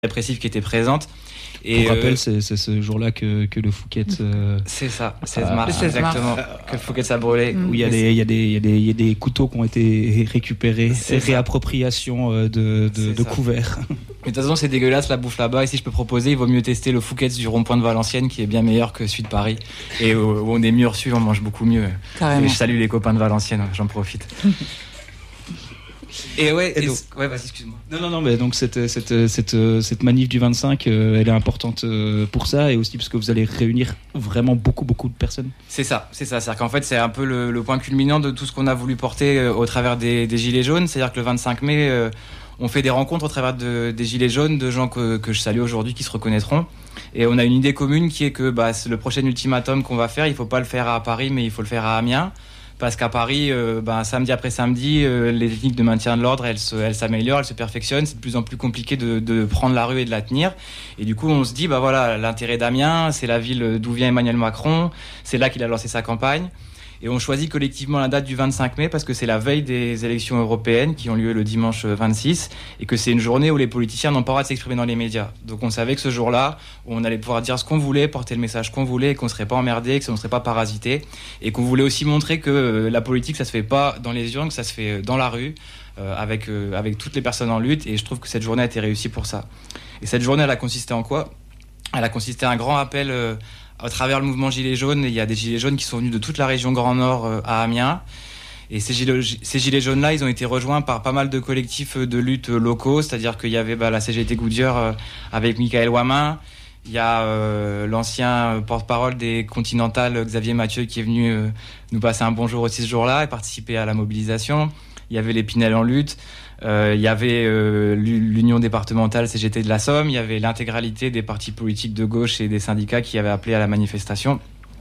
répressive qui était présente. Et pour rappel, c'est ce jour-là que le Fouquet. C'est ça, 16 mars, exactement. Que le Fouquet a brûlé. Où il y a des couteaux qui ont été récupérés, réappropriation de couverts. Mais de toute façon, c'est dégueulasse la bouffe là-bas. Et si je peux proposer, il vaut mieux tester le Fouquet du rond-point de Valenciennes, qui est bien meilleur que celui de Paris. Et où on est mieux reçu, on mange beaucoup mieux. Carrément. Et je salue les copains de Valenciennes, j'en profite. Et vas-y, excuse-moi. Non, mais donc cette manif du 25, elle est importante pour ça, et aussi parce que vous allez réunir vraiment beaucoup de personnes. C'est ça. C'est-à-dire qu'en fait, c'est un peu le point culminant de tout ce qu'on a voulu porter au travers des Gilets jaunes. C'est-à-dire que le 25 mai, on fait des rencontres au travers des Gilets jaunes, de gens que je salue aujourd'hui, qui se reconnaîtront. Et on a une idée commune qui est que le prochain ultimatum qu'on va faire, il ne faut pas le faire à Paris, mais il faut le faire à Amiens. Parce qu'à Paris, samedi après samedi, les techniques de maintien de l'ordre, elles s'améliorent, elles se perfectionnent. C'est de plus en plus compliqué de prendre la rue et de la tenir. Et du coup, on se dit, l'intérêt d'Amiens, c'est la ville d'où vient Emmanuel Macron. C'est là qu'il a lancé sa campagne. Et on choisit collectivement la date du 25 mai parce que c'est la veille des élections européennes qui ont lieu le dimanche 26 et que c'est une journée où les politiciens n'ont pas le droit de s'exprimer dans les médias. Donc on savait que ce jour-là, on allait pouvoir dire ce qu'on voulait, porter le message qu'on voulait, et qu'on ne serait pas emmerdé, que ça ne serait pas parasité, et qu'on voulait aussi montrer que la politique, ça se fait pas dans les urnes, que ça se fait dans la rue, avec toutes les personnes en lutte. Et je trouve que cette journée a été réussie pour ça. Et cette journée, elle a consisté en quoi ? Elle a consisté en un grand appel à travers le mouvement Gilets jaunes. Il y a des Gilets jaunes qui sont venus de toute la région Grand Nord à Amiens. Et ces Gilets jaunes-là, ils ont été rejoints par pas mal de collectifs de lutte locaux. C'est-à-dire qu'il y avait la CGT Goodyear avec Michael Wamin. Il y a l'ancien porte-parole des Continentales, Xavier Mathieu, qui est venu nous passer un bonjour aussi ce jour-là et participer à la mobilisation. Il y avait les Pinel en lutte. Il y avait l'Union départementale CGT de la Somme, il y avait l'intégralité des partis politiques de gauche et des syndicats qui avaient appelé à la manifestation.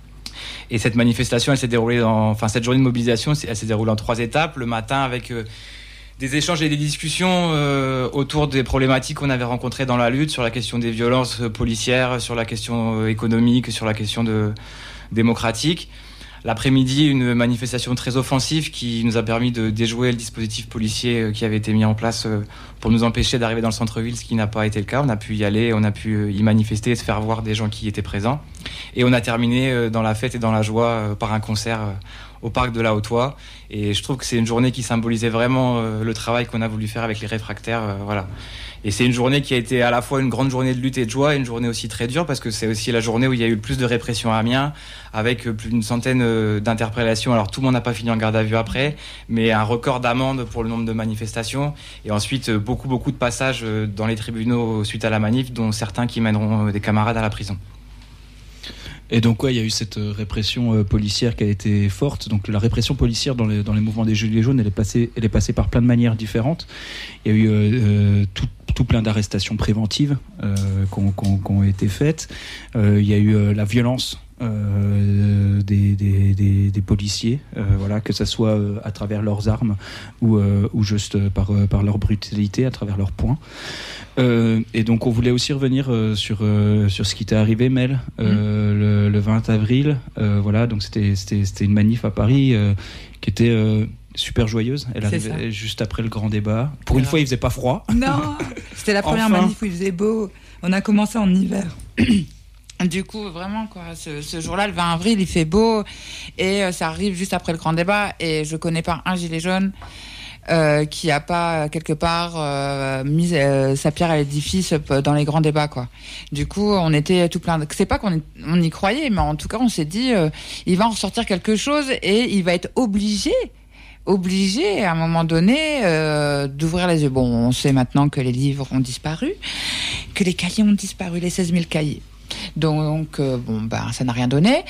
Et cette manifestation, cette journée de mobilisation, elle s'est déroulée en 3 étapes. Le matin, avec des échanges et des discussions autour des problématiques qu'on avait rencontrées dans la lutte, sur la question des violences policières, sur la question économique, sur la question démocratique. L'après-midi, une manifestation très offensive qui nous a permis de déjouer le dispositif policier qui avait été mis en place pour nous empêcher d'arriver dans le centre-ville, ce qui n'a pas été le cas. On a pu y aller, on a pu y manifester et se faire voir des gens qui y étaient présents. Et on a terminé dans la fête et dans la joie par un concert au parc de la Haute-Oie. Et je trouve que c'est une journée qui symbolisait vraiment le travail qu'on a voulu faire avec les réfractaires. Et c'est une journée qui a été à la fois une grande journée de lutte et de joie, et une journée aussi très dure, parce que c'est aussi la journée où il y a eu le plus de répression à Amiens, avec plus d'une centaine d'interpellations. Alors tout le monde n'a pas fini en garde à vue après, mais un record d'amendes pour le nombre de manifestations, et ensuite beaucoup de passages dans les tribunaux suite à la manif, dont certains qui mèneront des camarades à la prison. Et donc il y a eu cette répression policière qui a été forte. Donc la répression policière dans les mouvements des Gilets jaunes, elle est passée par plein de manières différentes. Il y a eu tout plein d'arrestations préventives qui ont été faites. Il y a eu la violence des policiers, que ça soit à travers leurs armes ou juste par leur brutalité, à travers leurs poings. Et donc on voulait aussi revenir sur ce qui t'est arrivé, Mel, le 20 avril. Donc c'était une manif à Paris qui était super joyeuse. Elle arrivait juste après le grand débat. Pour une fois, il faisait pas froid. Non, c'était la première manif où il faisait beau. On a commencé en hiver. Du coup, vraiment, ce jour-là, le 20 avril, il fait beau et ça arrive juste après le grand débat. Et je connais pas un gilet jaune qui a pas quelque part mis sa pierre à l'édifice dans les grands débats, quoi. Du coup, on était tout plein. C'est pas qu'on y croyait, mais en tout cas, on s'est dit, il va en ressortir quelque chose et il va être obligé à un moment donné d'ouvrir les yeux. Bon, on sait maintenant que les livres ont disparu, que les cahiers ont disparu, les 16 000 cahiers. Donc, ça n'a rien donné.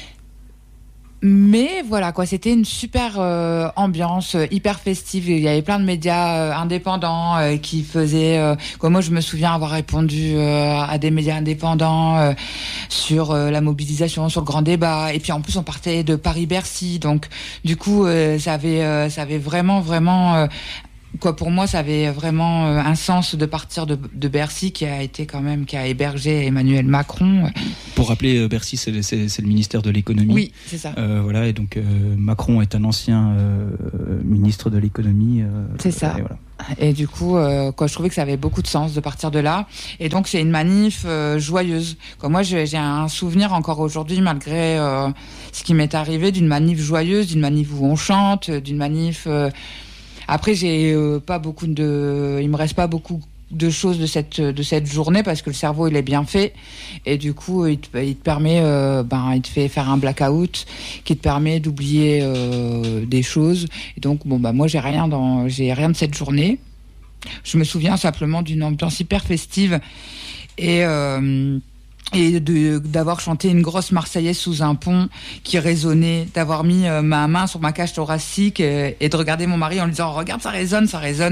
Mais voilà, c'était une super ambiance, hyper festive. Il y avait plein de médias indépendants qui faisaient... moi, je me souviens avoir répondu à des médias indépendants sur la mobilisation, sur le grand débat. Et puis, en plus, on partait de Paris-Bercy. Donc, du coup, ça avait vraiment pour moi, ça avait vraiment un sens de partir de Bercy, qui a hébergé Emmanuel Macron. Pour rappeler, Bercy, c'est le ministère de l'économie. Oui, c'est ça. Et donc Macron est un ancien ministre de l'économie. C'est ça. Et du coup, je trouvais que ça avait beaucoup de sens de partir de là. Et donc, c'est une manif joyeuse. Moi, j'ai un souvenir encore aujourd'hui, malgré ce qui m'est arrivé, d'une manif joyeuse, d'une manif où on chante, d'une manif... Après, j'ai pas beaucoup de... Il me reste pas beaucoup de choses de cette journée parce que le cerveau, il est bien fait. Et du coup, il te permet... il te fait faire un blackout qui te permet d'oublier des choses. Et donc, moi, j'ai rien de cette journée. Je me souviens simplement d'une ambiance hyper festive et d'avoir chanté une grosse Marseillaise sous un pont qui résonnait, d'avoir mis ma main sur ma cage thoracique et de regarder mon mari en lui disant « Regarde, ça résonne ».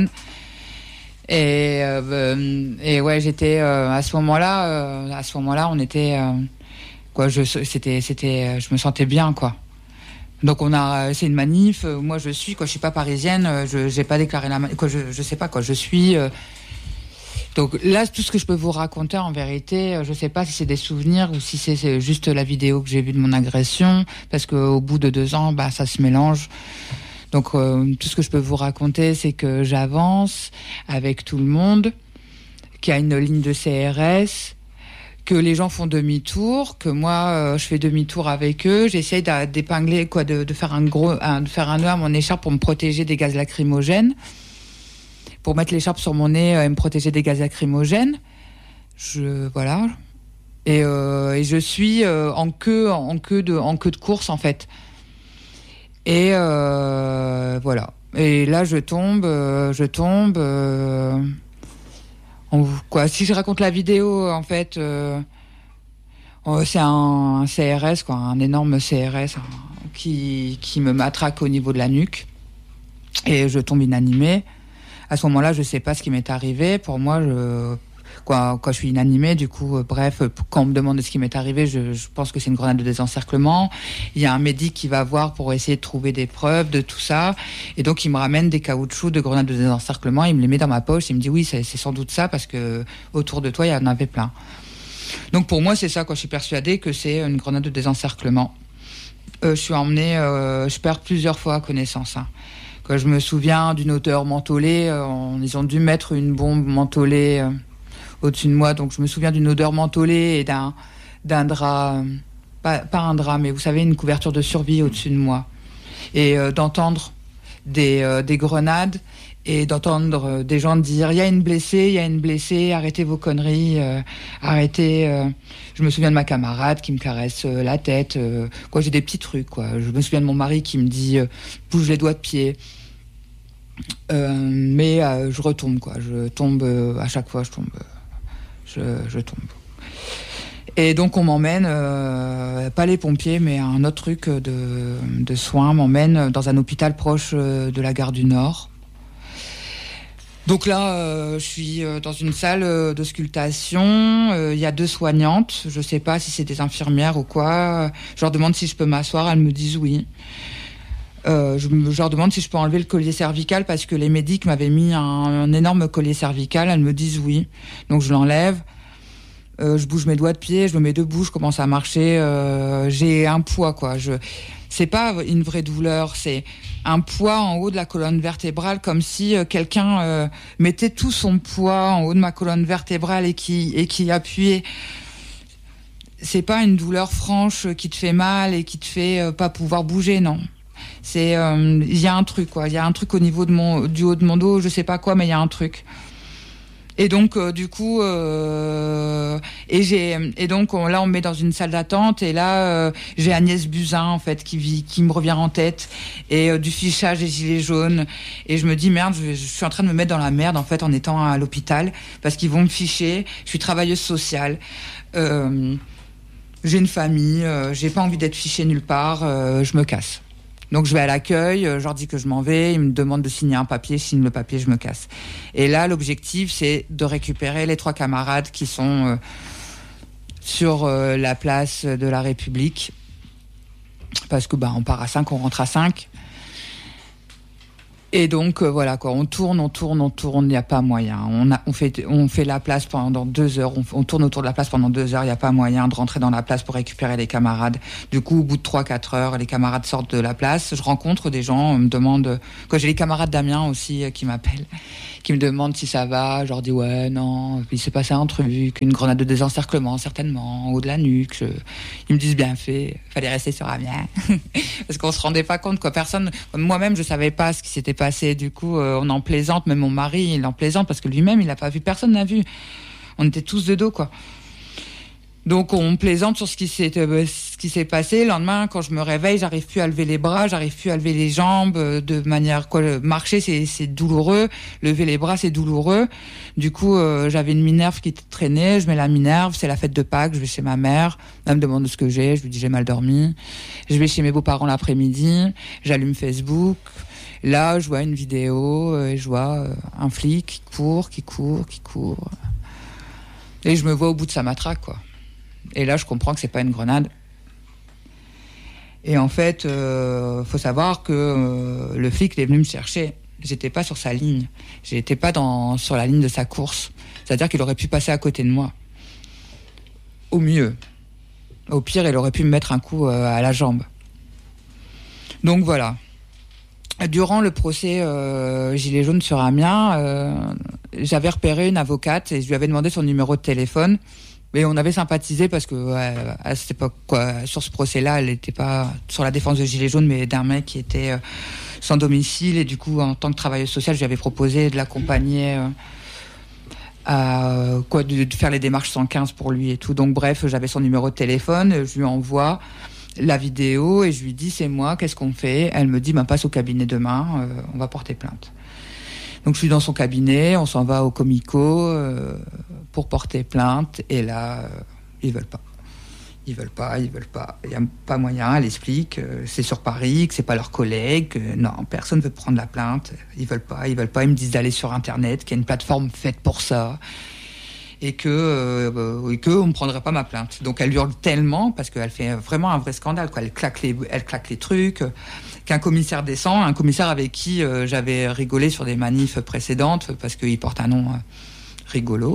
Et ouais, j'étais à ce moment-là, on était je me sentais bien, quoi. Donc c'est une manif. Moi, je suis pas parisienne. J'ai pas déclaré la manif. Je sais pas quoi. Je suis. Donc là, tout ce que je peux vous raconter, en vérité, je sais pas si c'est des souvenirs ou si c'est juste la vidéo que j'ai vue de mon agression, parce qu'au bout de 2 ans, ça se mélange. Donc tout ce que je peux vous raconter, c'est que j'avance avec tout le monde, qu'il y a une ligne de CRS, que les gens font demi-tour, que moi je fais demi-tour avec eux, j'essaye d'épingler de faire un nœud à mon écharpe pour me protéger des gaz lacrymogènes, pour mettre l'écharpe sur mon nez et me protéger des gaz lacrymogènes. Voilà. Et je suis en queue de course, en fait. Et voilà. Et là je tombe. Si je raconte la vidéo, en fait, c'est un CRS, un énorme CRS qui me matraque au niveau de la nuque. Et je tombe inanimée. À ce moment-là, je sais pas ce qui m'est arrivé. Pour moi, quand je suis inanimée, du coup, quand on me demande ce qui m'est arrivé, je pense que c'est une grenade de désencerclement. Il y a un médic qui va voir pour essayer de trouver des preuves de tout ça. Et donc, il me ramène des caoutchoucs de grenades de désencerclement. Il me les met dans ma poche. Il me dit, oui, c'est sans doute ça parce que autour de toi, il y en avait plein. Donc, pour moi, c'est ça, je suis persuadée que c'est une grenade de désencerclement. Je suis emmenée, je perds plusieurs fois connaissance, Quand je me souviens d'une odeur mentholée, ils ont dû mettre une bombe mentholée au-dessus de moi, donc je me souviens d'une odeur mentholée et d'un drap, pas un drap, mais vous savez, une couverture de survie au-dessus de moi, et d'entendre des grenades et d'entendre des gens dire il y a une blessée, arrêtez vos conneries, arrêtez. Je me souviens de ma camarade qui me caresse la tête, j'ai des petits trucs, Je me souviens de mon mari qui me dit bouge les doigts de pied. Mais je retombe, je tombe à chaque fois, je tombe. Et donc on m'emmène, pas les pompiers, mais un autre truc de soins m'emmène dans un hôpital proche de la gare du Nord. Donc là, je suis dans une salle d'auscultation. Il y a 2 soignantes. Je sais pas si c'est des infirmières ou quoi. Je leur demande si je peux m'asseoir. Elles me disent oui. Je leur demande si je peux enlever le collier cervical parce que les médics m'avaient mis un énorme collier cervical. Elles me disent oui. Donc je l'enlève. Je bouge mes doigts de pied, je me mets debout, je commence à marcher. J'ai un poids, C'est pas une vraie douleur, c'est un poids en haut de la colonne vertébrale, comme si quelqu'un mettait tout son poids en haut de ma colonne vertébrale et qui appuyait. C'est pas une douleur franche qui te fait mal et qui te fait pas pouvoir bouger, non. C'est il y a un truc, Il y a un truc au niveau du haut de mon dos, je sais pas quoi, mais il y a un truc. Et donc du coup là on me met dans une salle d'attente et là j'ai Agnès Buzyn en fait qui me revient en tête et du fichage des gilets jaunes et je me dis merde, je suis en train de me mettre dans la merde en fait en étant à l'hôpital parce qu'ils vont me ficher. Je suis travailleuse sociale, j'ai une famille, j'ai pas envie d'être fichée nulle part, je me casse. Donc je vais à l'accueil, je leur dis que je m'en vais, ils me demandent de signer un papier, je signe le papier, je me casse. Et là, l'objectif, c'est de récupérer les 3 camarades qui sont sur la place de la République. Parce que on part à 5, on rentre à 5. Et donc voilà on tourne, il n'y a pas moyen. On fait la place pendant 2 heures, on tourne autour de la place pendant 2 heures, il n'y a pas moyen de rentrer dans la place pour récupérer les camarades. Du coup, au bout de 3-4 heures, les camarades sortent de la place, je rencontre des gens, on me demande, j'ai les camarades d'Amiens aussi qui m'appellent, qui me demandent si ça va. Je leur dis ouais, non, il s'est passé un truc, une grenade de désencerclement certainement, au haut de la nuque. Ils me disent bien fait, fallait rester sur Amiens. Parce qu'on se rendait pas compte, quoi. Personne, moi-même, je savais pas ce qui s'était passé. Du coup, on en plaisante, même mon mari, il en plaisante parce que lui-même, il a pas vu, personne n'a vu. On était tous de dos, quoi. Donc on plaisante sur ce qui s'est passé. Le lendemain, quand je me réveille, j'arrive plus à lever les bras, j'arrive plus à lever les jambes de manière marcher c'est douloureux, lever les bras c'est douloureux. Du coup, j'avais une Minerve qui traînait, je mets la Minerve, c'est la fête de Pâques, je vais chez ma mère, elle me demande ce que j'ai, je lui dis j'ai mal dormi. Je vais chez mes beaux-parents l'après-midi, j'allume Facebook. Là, je vois une vidéo et je vois un flic qui court. Et je me vois au bout de sa matraque, quoi. Et là, je comprends que c'est pas une grenade. Et en fait, faut savoir que le flic est venu me chercher. J'étais pas sur sa ligne. J'étais pas sur la ligne de sa course. C'est-à-dire qu'il aurait pu passer à côté de moi. Au mieux. Au pire, il aurait pu me mettre un coup à la jambe. Donc voilà. Durant le procès Gilets jaunes sur Amiens, j'avais repéré une avocate et je lui avais demandé son numéro de téléphone. Mais on avait sympathisé parce que à cette époque, quoi, sur ce procès-là, elle n'était pas sur la défense de Gilets jaunes, mais d'un mec qui était sans domicile. Et du coup, en tant que travailleuse sociale, je lui avais proposé de l'accompagner de faire les démarches 115 pour lui et tout. Donc bref, j'avais son numéro de téléphone, je lui envoie la vidéo et je lui dis c'est moi, qu'est-ce qu'on fait? Elle me dit passe au cabinet demain, on va porter plainte. Donc je suis dans son cabinet, on s'en va au Comico pour porter plainte et là ils veulent pas. Il n'y a pas moyen, elle explique, c'est sur Paris, que c'est pas leurs collègues, que non, personne ne veut prendre la plainte. Ils veulent pas, ils me disent d'aller sur Internet, qu'il y a une plateforme faite pour ça, et que on ne prendrait pas ma plainte. Donc elle hurle tellement, parce qu'elle fait vraiment un vrai scandale, quoi. Elle claque les trucs, qu'un commissaire descend, un commissaire avec qui j'avais rigolé sur des manifs précédentes, parce qu'il porte un nom rigolo.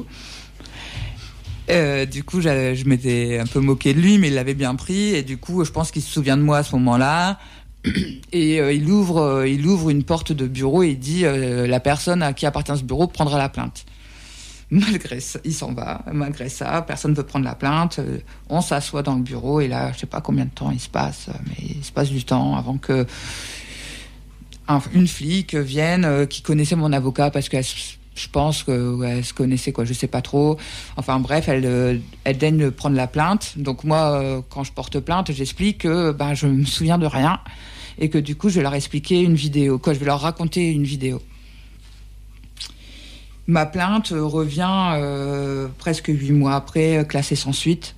Du coup, je m'étais un peu moqué de lui, mais il l'avait bien pris. Et du coup, je pense qu'il se souvient de moi à ce moment-là. Et il ouvre une porte de bureau et il dit la personne à qui appartient ce bureau prendra la plainte. Malgré ça, il s'en va. Malgré ça, personne ne veut prendre la plainte. On s'assoit dans le bureau et là, je ne sais pas combien de temps il se passe, mais il se passe du temps avant que une flic vienne qui connaissait mon avocat parce que je pense qu'elle se connaissait, quoi, je sais pas trop. Enfin bref, elle daigne prendre la plainte. Donc moi, quand je porte plainte, j'explique que je me souviens de rien et que du coup, je vais leur expliquer une vidéo, je vais leur raconter une vidéo. Ma plainte revient presque 8 mois après, classée sans suite.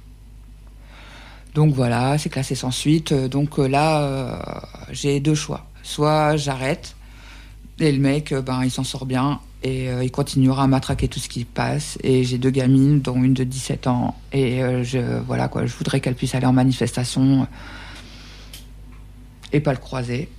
Donc voilà, c'est classé sans suite. Donc là, j'ai deux choix. Soit j'arrête et le mec, il s'en sort bien. Et il continuera à matraquer tout ce qui passe. Et j'ai 2 gamines, dont une de 17 ans. Et je voudrais qu'elle puisse aller en manifestation et pas le croiser.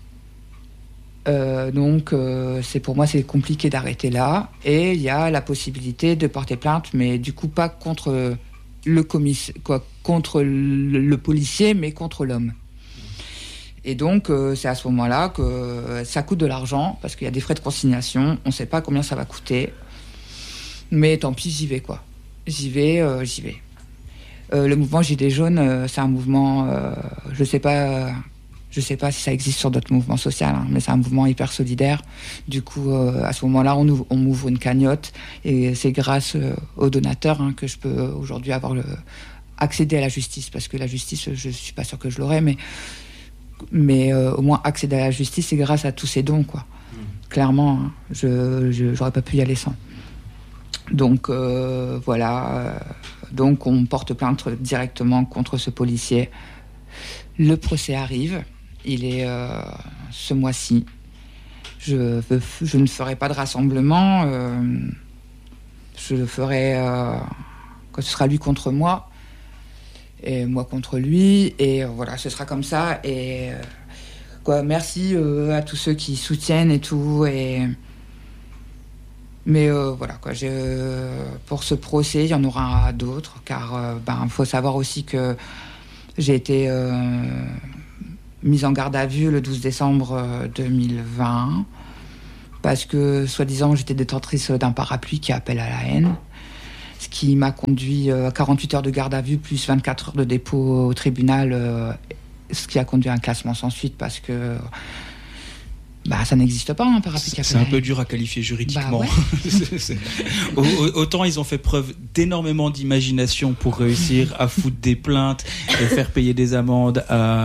Donc pour moi, c'est compliqué d'arrêter là. Et il y a la possibilité de porter plainte, mais du coup pas contre contre le policier, mais contre l'homme. Et donc, c'est à ce moment-là que ça coûte de l'argent, parce qu'il y a des frais de consignation, on ne sait pas combien ça va coûter. Mais tant pis, j'y vais, quoi. J'y vais. Le mouvement Gilets jaunes, c'est un mouvement, je sais pas si ça existe sur d'autres mouvements sociaux, mais c'est un mouvement hyper solidaire. Du coup, à ce moment-là, on m'ouvre une cagnotte, et c'est grâce aux donateurs que je peux aujourd'hui accéder à la justice, parce que la justice, je ne suis pas sûre que je l'aurai, mais au moins accéder à la justice, c'est grâce à tous ces dons, quoi. Clairement, j'aurais pas pu y aller sans. Donc voilà, donc on porte plainte directement contre ce policier. Le procès arrive, il est ce mois-ci. Je ne ferai pas de rassemblement, je le ferai quand ce sera lui contre moi. Et moi contre lui, et voilà, ce sera comme ça. Et merci à tous ceux qui soutiennent et tout. Mais voilà, pour ce procès, il y en aura d'autres, car faut savoir aussi que j'ai été mise en garde à vue le 12 décembre 2020 parce que, soi-disant, j'étais détentrice d'un parapluie qui appelle à la haine, ce qui m'a conduit à 48 heures de garde à vue, plus 24 heures de dépôt au tribunal, ce qui a conduit à un classement sans suite, parce que ça n'existe pas, un parapluie qui appelle c'est un peu dur à qualifier juridiquement. Autant ils ont fait preuve d'énormément d'imagination pour réussir à foutre des plaintes et faire payer des amendes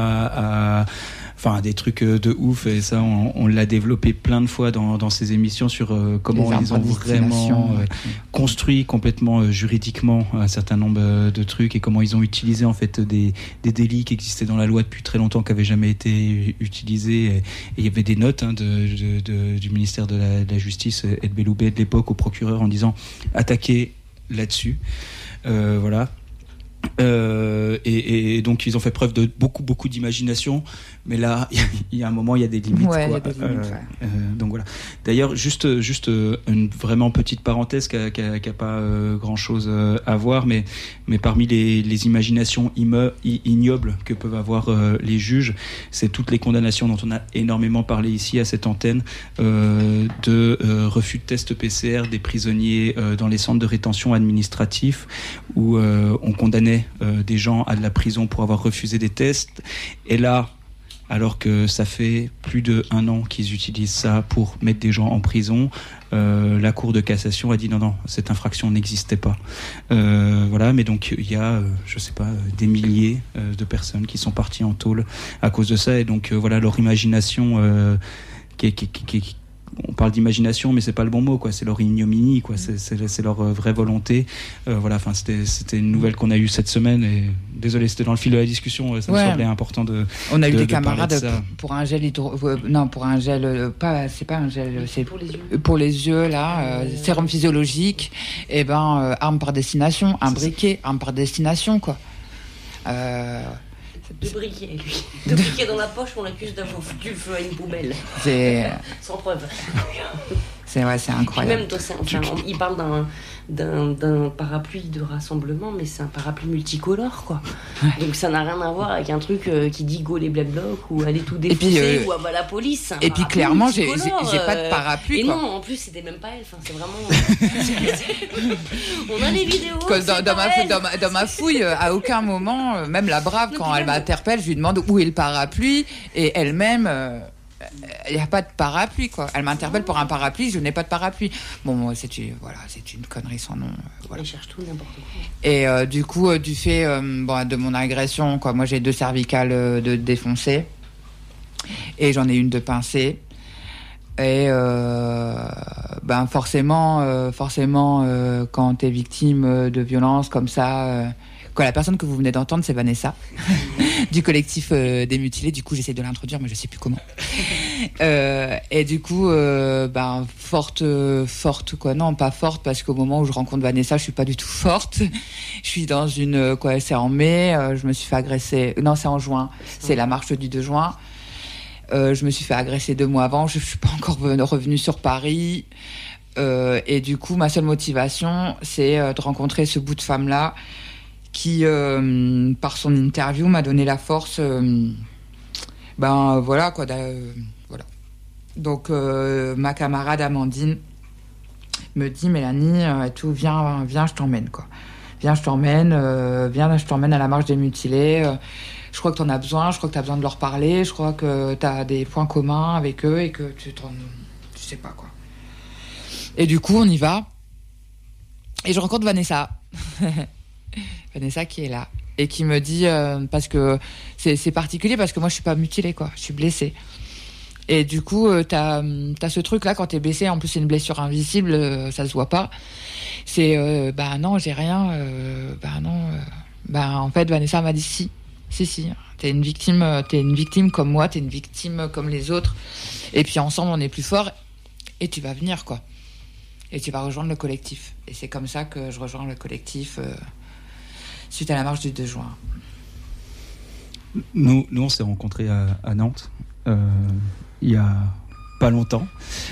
des trucs de ouf, et ça on l'a développé plein de fois dans ces émissions sur comment ils ont vraiment construit complètement juridiquement un certain nombre de trucs, et comment ils ont utilisé en fait des délits qui existaient dans la loi depuis très longtemps, qui n'avaient jamais été utilisés, et il y avait des notes du ministère de la Justice et de Belloubet de l'époque au procureur en disant attaquez là-dessus, voilà. Et donc ils ont fait preuve de beaucoup d'imagination, mais là il y a un moment, il y a des limites, donc voilà. D'ailleurs, juste une vraiment petite parenthèse qui a pas grand chose à voir, mais parmi les imaginations ignobles que peuvent avoir les juges, c'est toutes les condamnations dont on a énormément parlé ici à cette antenne, de refus de test PCR des prisonniers dans les centres de rétention administratifs, où on condamnait des gens à de la prison pour avoir refusé des tests, et là, alors que ça fait plus d'1 an qu'ils utilisent ça pour mettre des gens en prison, la Cour de cassation a dit non, cette infraction n'existait pas. Voilà, mais donc il y a, je sais pas, des milliers de personnes qui sont parties en tôle à cause de ça, et donc voilà, leur imagination on parle d'imagination, mais c'est pas le bon mot, quoi. C'est leur ignominie, quoi. C'est leur vraie volonté. Voilà. Enfin, c'était une nouvelle qu'on a eue cette semaine, et désolé, c'était dans le fil de la discussion. Ça me semblait important de. On a eu des camarades pour un gel c'est pas un gel, c'est pour les yeux là, sérum physiologique. Et arme par destination, un briquet, arme par destination, quoi. De briquet, lui. De briquet dans la poche, on l'accuse d'avoir foutu le feu à une poubelle. Sans preuve. C'est incroyable. Puis même, il parle d'un parapluie de rassemblement, mais c'est un parapluie multicolore, quoi. Ouais. Donc ça n'a rien à voir avec un truc qui dit go les Black Blocs, ou aller tout défoncer, ou à la police. Et puis clairement, j'ai pas de parapluie. Et quoi. Non, en plus, c'était même pas elle. Enfin, c'est vraiment. On a les vidéos. Dans ma fouille, à aucun moment, même la brave, quand elle m'interpelle, je lui demande où est le parapluie, et elle-même. Il n'y a pas de parapluie, quoi. Elle m'interpelle pour un parapluie, je n'ai pas de parapluie. Bon, c'est une connerie sans nom. Voilà. Elle cherche tout, n'importe quoi. Et du coup, du fait de mon agression, quoi, moi j'ai 2 cervicales de défoncées, et j'en ai une de pincée. Et forcément, quand tu es victime de violences comme ça. La personne que vous venez d'entendre, c'est Vanessa, du collectif des mutilés. Du coup, j'essaie de l'introduire, mais je sais plus comment. Et du coup, forte, quoi. Non, pas forte, parce qu'au moment où je rencontre Vanessa, je suis pas du tout forte. Je suis dans une, c'est en mai, je me suis fait agresser. Non, c'est en juin. C'est la marche du 2 juin. Je me suis fait agresser 2 mois avant. Je suis pas encore revenue sur Paris. Et du coup, ma seule motivation, c'est de rencontrer ce bout de femme-là, qui, par son interview, m'a donné la force. Voilà, quoi. Voilà. Donc, ma camarade Amandine me dit, Mélanie, viens, je t'emmène, quoi. Viens, je t'emmène à la marche des mutilés. Je crois que t'en as besoin, je crois que t'as besoin de leur parler, je crois que t'as des points communs avec eux et que tu sais pas, quoi. Et du coup, on y va. Et je rencontre Vanessa. Vanessa qui est là et qui me dit parce que c'est particulier, parce que moi je suis pas mutilée, quoi, je suis blessée, et du coup t'as ce truc là quand t'es blessée, en plus c'est une blessure invisible, ça se voit pas, c'est non, j'ai rien, en fait Vanessa m'a dit si t'es une victime comme moi, t'es une victime comme les autres, et puis ensemble on est plus fort, et tu vas venir, quoi, et tu vas rejoindre le collectif. Et c'est comme ça que je rejoins le collectif suite à la marche du 2 juin. Nous on s'est rencontrés à Nantes il y a pas longtemps,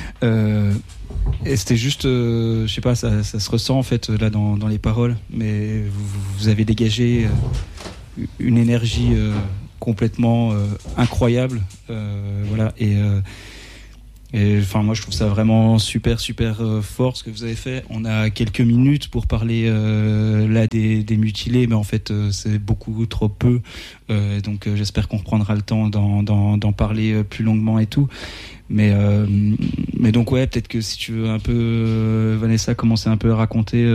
et c'était juste, je sais pas, ça se ressent en fait là dans les paroles, mais vous avez dégagé une énergie complètement incroyable, voilà, et Et enfin, moi, je trouve ça vraiment super fort ce que vous avez fait. On a quelques minutes pour parler là des mutilés, mais en fait, c'est beaucoup trop peu. Donc, j'espère qu'on reprendra le temps d'en parler plus longuement et tout. Mais donc, ouais, peut-être que si tu veux un peu, Vanessa, commencer un peu à raconter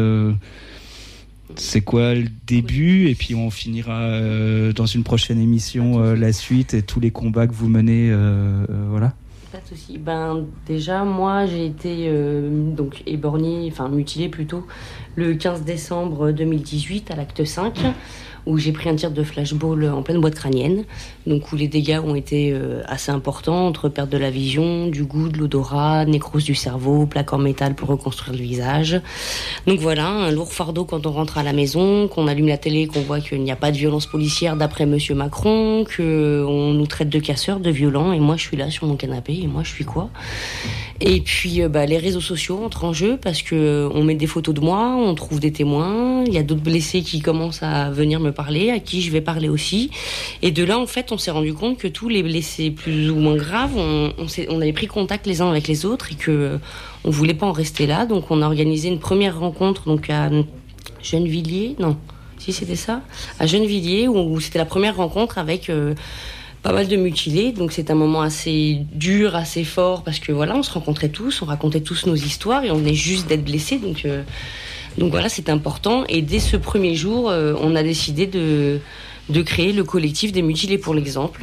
c'est quoi le début, et puis on finira dans une prochaine émission la suite et tous les combats que vous menez. Voilà. Pas de souci. Déjà, moi, j'ai été donc éborgnée, enfin mutilée plutôt, le 15 décembre 2018 à l'acte 5, où j'ai pris un tir de flashball en pleine boîte crânienne, donc où les dégâts ont été assez importants, entre perte de la vision, du goût, de l'odorat, nécrose du cerveau, plaque en métal pour reconstruire le visage. Donc voilà, un lourd fardeau quand on rentre à la maison, qu'on allume la télé, qu'on voit qu'il n'y a pas de violence policière d'après Monsieur Macron, qu'on nous traite de casseurs, de violents, et moi je suis là sur mon canapé, et moi je suis quoi ? Et puis les réseaux sociaux entrent en jeu, parce qu'on met des photos de moi, on trouve des témoins, il y a d'autres blessés qui commencent à venir me parler, à qui je vais parler aussi. Et de là, en fait, on s'est rendu compte que tous les blessés plus ou moins graves, on avait pris contact les uns avec les autres et que on voulait pas en rester là. Donc, on a organisé une première rencontre donc à Gennevilliers, c'était ça, à Gennevilliers, où c'était la première rencontre avec pas mal de mutilés. Donc, c'est un moment assez dur, assez fort, parce que voilà, on se rencontrait tous, on racontait tous nos histoires et on venait juste d'être blessés. Donc voilà, c'est important. Et dès ce premier jour, on a décidé de créer le collectif des mutilés pour l'exemple.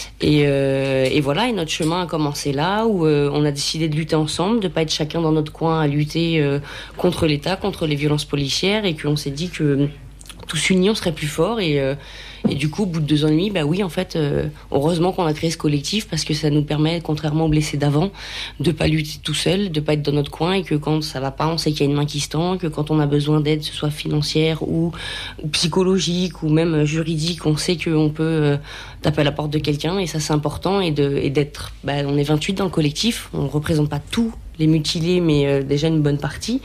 Et voilà, et notre chemin a commencé là, où on a décidé de lutter ensemble, de pas être chacun dans notre coin à lutter contre l'État, contre les violences policières, et qu'on s'est dit que tous unis, on serait plus forts. Et du coup, au bout de 2 ans et demi, oui, en fait, heureusement qu'on a créé ce collectif, parce que ça nous permet, contrairement aux blessés d'avant, de pas lutter tout seul, de pas être dans notre coin, et que quand ça va pas, on sait qu'il y a une main qui se tend, que quand on a besoin d'aide, ce soit financière ou psychologique ou même juridique, on sait qu'on peut taper à la porte de quelqu'un, et ça c'est important, et d'être, on est 28 dans le collectif, on représente pas tous les mutilés, mais déjà une bonne partie.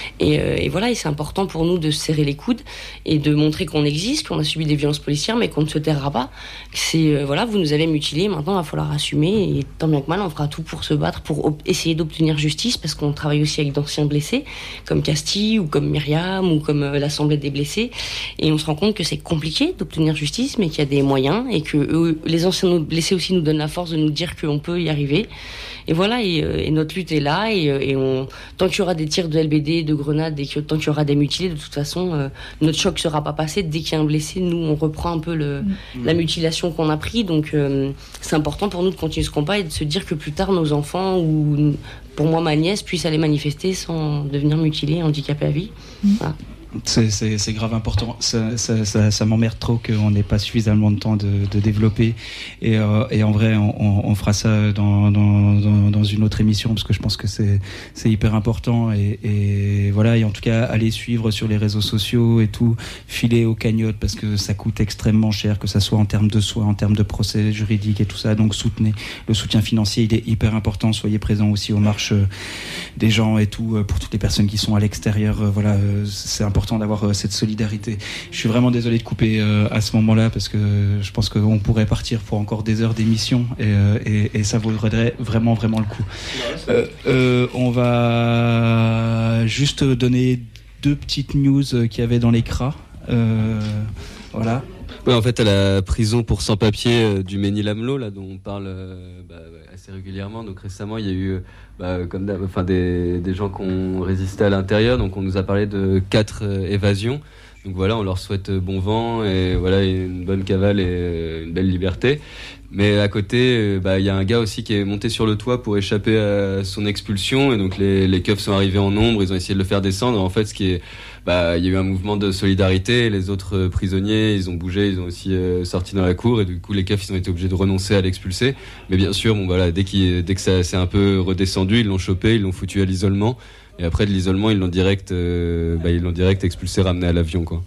Et voilà, et c'est important pour nous de se serrer les coudes et de montrer qu'on existe, qu'on a subi des violences policières, mais qu'on ne se taira pas. C'est voilà, vous nous avez mutilés, maintenant il va falloir assumer, et tant bien que mal, on fera tout pour se battre, pour essayer d'obtenir justice, parce qu'on travaille aussi avec d'anciens blessés, comme Castille, ou comme Myriam, ou comme l'Assemblée des blessés, et on se rend compte que c'est compliqué d'obtenir justice, mais qu'il y a des moyens, et que les anciens blessés aussi nous donnent la force de nous dire qu'on peut y arriver. Et voilà, et notre lutte est là, et tant qu'il y aura des tirs de LBD, de grenades, et tant qu'il y aura des mutilés, de toute façon, notre choc sera pas passé. Dès qu'il y a un blessé, nous, on reprend un peu la mutilation qu'on a pris. Donc, c'est important pour nous de continuer ce combat et de se dire que plus tard, nos enfants, ou pour moi, ma nièce, puissent aller manifester sans devenir mutilés, handicapés à vie. Voilà. C'est grave important. Ça m'emmerde trop qu'on n'ait pas suffisamment de temps de développer. Et en vrai, on fera ça dans une autre émission, parce que je pense que c'est hyper important. Et voilà. Et en tout cas, allez suivre sur les réseaux sociaux et tout. Filez aux cagnottes, parce que ça coûte extrêmement cher, que ça soit en termes de soins, en termes de procès juridiques et tout ça. Donc soutenez. Le soutien financier, il est hyper important. Soyez présents aussi aux marches des gens et tout, pour toutes les personnes qui sont à l'extérieur. Voilà, c'est important d'avoir cette solidarité. Je suis vraiment désolé de couper à ce moment-là, parce que je pense qu'on pourrait partir pour encore des heures d'émission, et ça vaudrait vraiment le coup. On va juste donner 2 petites news qu'il y avait dans l'écran. Voilà. Ouais, en fait, à la prison pour sans-papiers du Mesnil-Amelot, là, dont on parle assez régulièrement. Donc récemment, il y a eu des gens qui ont résisté à l'intérieur. Donc on nous a parlé de 4 évasions. Donc voilà, on leur souhaite bon vent, et voilà, une bonne cavale et une belle liberté. Mais à côté, il y a un gars aussi qui est monté sur le toit pour échapper à son expulsion, et donc les keufs sont arrivés en nombre, ils ont essayé de le faire descendre. En fait, il y a eu un mouvement de solidarité, les autres prisonniers, ils ont bougé, ils ont aussi sorti dans la cour, et du coup les keufs, ils ont été obligés de renoncer à l'expulser. Mais bien sûr, dès que ça s'est un peu redescendu, ils l'ont chopé, ils l'ont foutu à l'isolement, et après de l'isolement, ils l'ont direct expulsé, ramené à l'avion, quoi.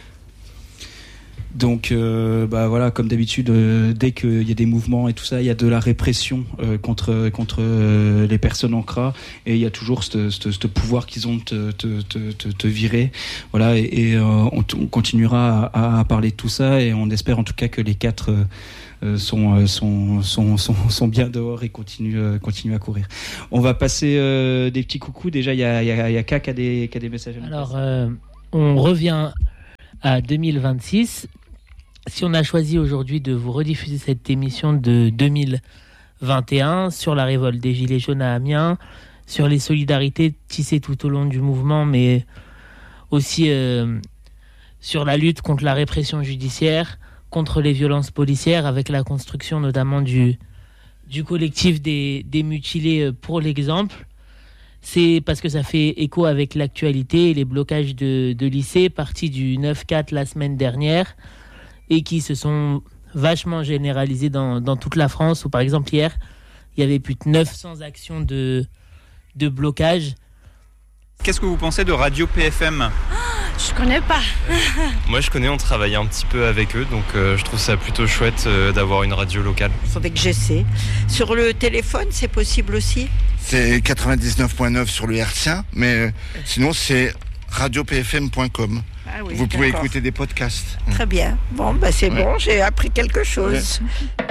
Donc voilà, comme d'habitude, dès qu'il y a des mouvements et tout ça, il y a de la répression contre les personnes en CRA, et il y a toujours ce pouvoir qu'ils ont de te virer. Voilà, et on continuera à parler de tout ça, et on espère en tout cas que les 4 sont bien dehors et continuent à courir. On va passer des petits coucous. Déjà, il y a K qui a des messages. Alors, on revient à 2026. Si on a choisi aujourd'hui de vous rediffuser cette émission de 2021 sur la révolte des Gilets jaunes à Amiens, sur les solidarités tissées tout au long du mouvement, mais aussi sur la lutte contre la répression judiciaire, contre les violences policières, avec la construction notamment du collectif des mutilés pour l'exemple. C'est parce que ça fait écho avec l'actualité et les blocages de lycées partis du 9-4 la semaine dernière et qui se sont vachement généralisés dans toute la France, où par exemple hier, il y avait plus de 900 actions de blocage. Qu'est-ce que vous pensez de Radio PFM ? Je connais pas. Moi je connais, on travaille un petit peu avec eux, donc je trouve ça plutôt chouette d'avoir une radio locale. Il faudrait que j'essaie. Sur le téléphone, c'est possible aussi ? C'est 99.9 sur le hertzien, mais sinon c'est radiopfm.com. Ah oui, vous pouvez écouter des podcasts. Très bien. Bon, c'est bon, j'ai appris quelque chose. Ouais.